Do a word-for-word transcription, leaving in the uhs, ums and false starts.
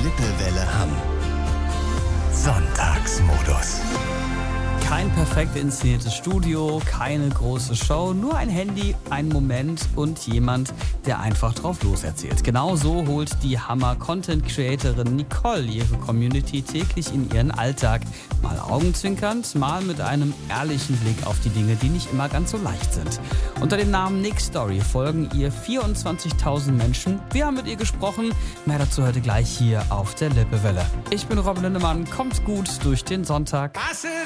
Lippewelle Hamm. Sonntagsmodus. Kein perfekt inszeniertes Studio, keine große Show, nur ein Handy, ein Moment und jemand, der einfach drauf loserzählt. Genau so holt die Hammer-Content-Creatorin Nicole ihre Community täglich in ihren Alltag. Mal augenzwinkernd, mal mit einem ehrlichen Blick auf die Dinge, die nicht immer ganz so leicht sind. Unter dem Namen Nick Story folgen ihr vierundzwanzigtausend Menschen. Wir haben mit ihr gesprochen. Mehr dazu heute gleich hier auf der Lippewelle. Ich bin Robin Lindemann. Kommt gut durch den Sonntag.